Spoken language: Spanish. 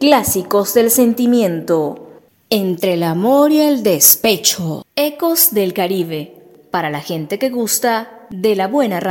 Clásicos del sentimiento. Entre el amor y el despecho. Ecos del Caribe. Para la gente que gusta de la buena radio.